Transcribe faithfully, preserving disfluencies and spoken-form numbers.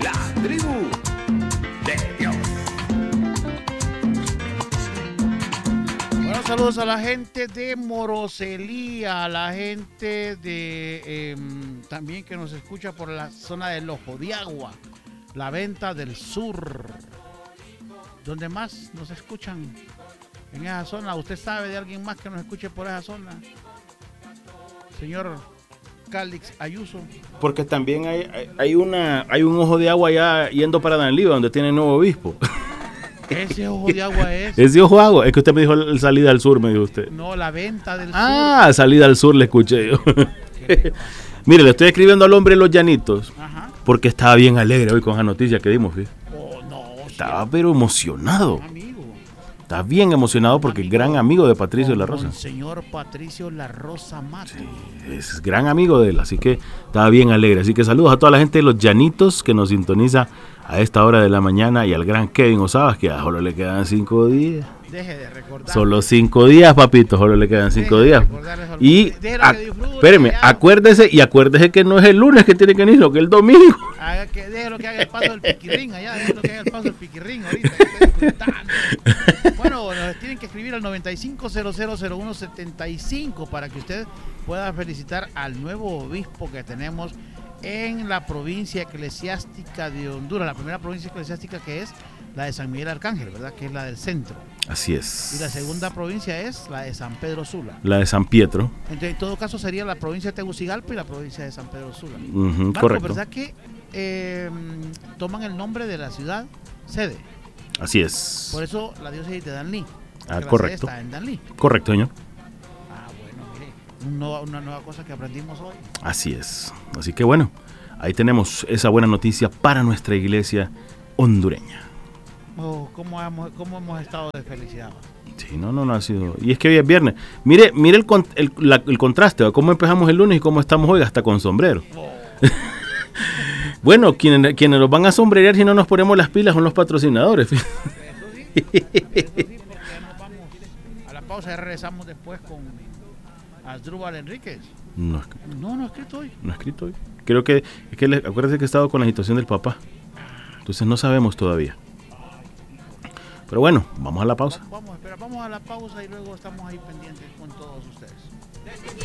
la tribu de Dios. Bueno, saludos a la gente de Moroselía, a la gente de eh, también que nos escucha por la zona del Ojo de Agua, la Venta del Sur. ¿Dónde más nos escuchan? En esa zona. ¿Usted sabe de alguien más que nos escuche por esa zona? Señor Cálix Ayuso. Porque también hay, hay, hay, una, hay un Ojo de Agua ya yendo para Danliva, donde tiene nuevo obispo. Ese Ojo de Agua es. Ese Ojo de Agua, es que usted me dijo el salida al sur, me dijo usted. No, la Venta del Ah, Sur. salida al sur le escuché yo. Mire, le estoy escribiendo al hombre de los llanitos. Ajá. Porque estaba bien alegre hoy con esa noticia que dimos, ¿sí? Oh, no, Estaba pero emocionado. amigo. Está bien emocionado porque es gran amigo de Patricio La Rosa. Señor Patricio La Rosa Mato. Sí, es gran amigo de él, así que estaba bien alegre. Así que saludos a toda la gente de los llanitos que nos sintoniza a esta hora de la mañana y al gran Kevin Osabas, que a solo le quedan cinco días. Deje de recordar. Solo cinco días, papito, solo le quedan cinco Deje de días. recordar eso. Y, Déjelo a, que disfrute, espéreme, ya. acuérdese, y acuérdese que no es el lunes que tiene que venir, sino que el domingo. Haga que, déjelo que haga el paso del piquirrín allá, déjelo que haga el paso del piquirrín ahorita. Que esté disfrutando. Bueno, nos tienen que escribir al noventa y cinco cero cero cero uno setenta y cinco para que usted pueda felicitar al nuevo obispo que tenemos en la provincia eclesiástica de Honduras, la primera provincia eclesiástica que es la de San Miguel Arcángel, ¿verdad? Que es la del centro. Así es. Y la segunda provincia es la de San Pedro Sula. La de San Pietro. Entonces, en todo caso sería la provincia de Tegucigalpa y la provincia de San Pedro Sula. Uh-huh, Marco, correcto. ¿verdad que eh, toman el nombre de la ciudad sede? Así es. Por eso la diócesis de Danlí. Ah, la correcto. sede está en Danlí. Correcto, señor. Ah, bueno, mire, un nueva- una nueva cosa que aprendimos hoy. Así es. Así que bueno, ahí tenemos esa buena noticia para nuestra iglesia hondureña. Oh, ¿cómo, hemos, ¿Cómo hemos estado de felicidad? Sí, no, no, no ha sido. Y es que hoy es viernes. Mire, mire el, con- el, la- el contraste, ¿va? Cómo empezamos el lunes y cómo estamos hoy, hasta con sombrero. Oh. Bueno, quienes, quienes nos van a sombrerear si no nos ponemos las pilas son los patrocinadores. Eso sí, eso sí, porque ya nos vamos a la pausa y regresamos después con Asdrúbal Enríquez. No, es- No, no he escrito hoy. no he escrito hoy. Creo que, es que le, acuérdate que he estado con la situación del papá. Entonces no sabemos todavía. Pero bueno, vamos a la pausa. Vamos, espera, vamos a la pausa y luego estamos ahí pendientes con todos ustedes.